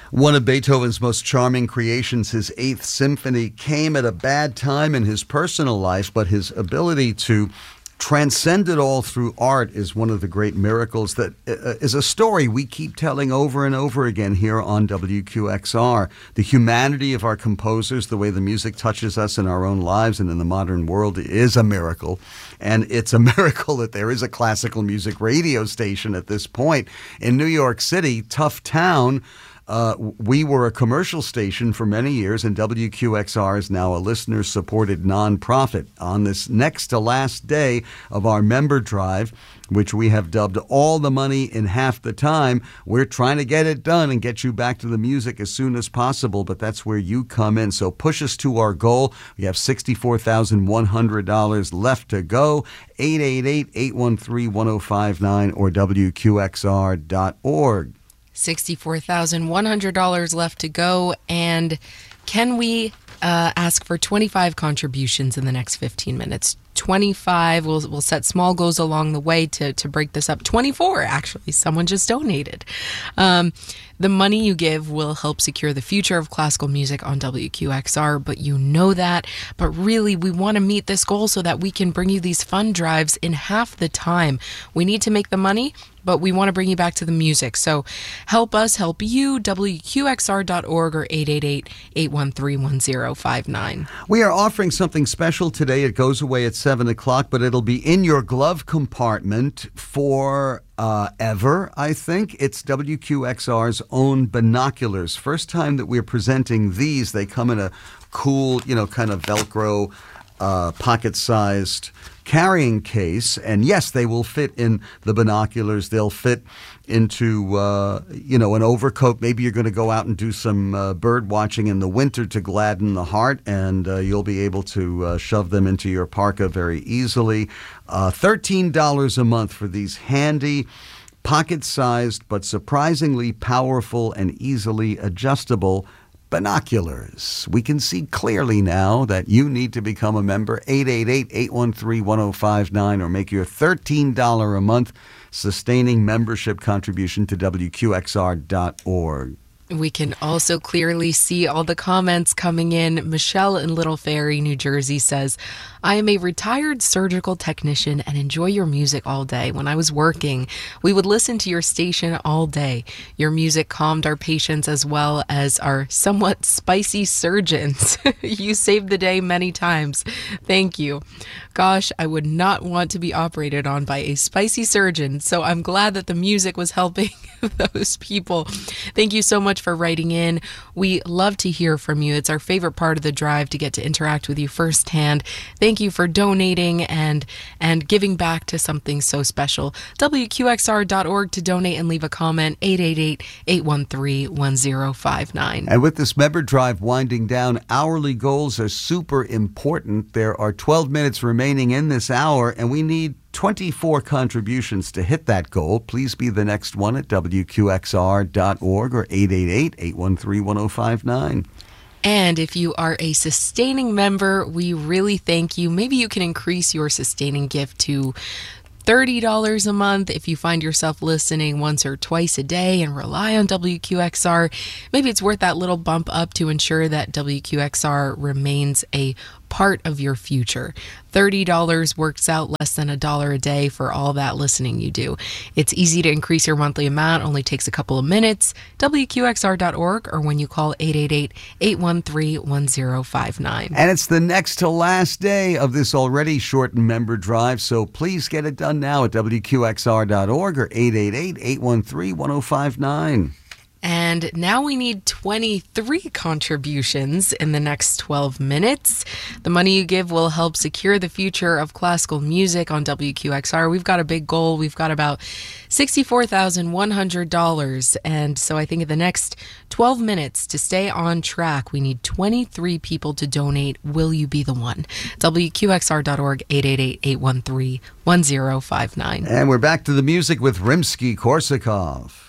One of Beethoven's most charming creations, his Eighth Symphony, came at a bad time in his personal life, but his ability to transcend it all through art is one of the great miracles that is a story we keep telling over and over again here on WQXR. The humanity of our composers, the way the music touches us in our own lives and in the modern world, is a miracle. And it's a miracle that there is a classical music radio station at this point. In New York City, tough town, we were a commercial station for many years, and WQXR is now a listener-supported nonprofit. On this next to last day of our member drive, which we have dubbed All the Money in Half the Time, we're trying to get it done and get you back to the music as soon as possible, but that's where you come in. So push us to our goal. We have $64,100 left to go. 888-813-1059 or WQXR.org. $64,100 left to go. And can we ask for 25 contributions in the next 15 minutes? 25. We'll set small goals along the way to break this up. 24, actually. Someone just donated. The money you give will help secure the future of classical music on WQXR, but you know that. But really, we want to meet this goal so that we can bring you these fun drives in half the time. We need to make the money, but we want to bring you back to the music. So help us help you, WQXR.org or 888-813-1059. We are offering something special today. It goes away at 7 o'clock, but it'll be in your glove compartment for ever, I think. It's WQXR's own binoculars. First time that we're presenting these. They come in a cool, kind of Velcro, pocket-sized carrying case, and yes, they will fit in the binoculars. They'll fit into an overcoat. Maybe you're going to go out and do some bird watching in the winter to gladden the heart, and you'll be able to shove them into your parka very easily. $13 a month for these handy, pocket-sized but surprisingly powerful and easily adjustable binoculars. We can see clearly now that you need to become a member. 888-813-1059 or make your $13 a month sustaining membership contribution to WQXR.org. We can also clearly see all the comments coming in. Michelle in Little Ferry, New Jersey says, I am a retired surgical technician and enjoy your music all day. When I was working, we would listen to your station all day. Your music calmed our patients as well as our somewhat spicy surgeons. You saved the day many times. Thank you. Gosh, I would not want to be operated on by a spicy surgeon, so I'm glad that the music was helping those people. Thank you so much for writing in. We love to hear from you. It's our favorite part of the drive to get to interact with you firsthand. Thank you for donating and giving back to something so special. WQXR.org to donate and leave a comment. 888-813-1059. And with this member drive winding down, hourly goals are super important. There are 12 minutes remaining in this hour, and we need 24 contributions to hit that goal. Please be the next one at WQXR.org or 888-813-1059. And if you are a sustaining member, we really thank you. Maybe you can increase your sustaining gift to $30 a month if you find yourself listening once or twice a day and rely on WQXR. Maybe it's worth that little bump up to ensure that WQXR remains a part of your future. $30 works out less than $1 a day for all that listening you do. It's easy to increase your monthly amount, only takes a couple of minutes. WQXR.org or when you call 888-813-1059. And it's the next to last day of this already shortened member drive, so please get it done now at WQXR.org or 888-813-1059. And now we need 23 contributions in the next 12 minutes. The money you give will help secure the future of classical music on WQXR. We've got a big goal. We've got about $64,100. And so I think in the next 12 minutes to stay on track, we need 23 people to donate. Will you be the one? WQXR.org, 888-813-1059. And we're back to the music with Rimsky-Korsakov.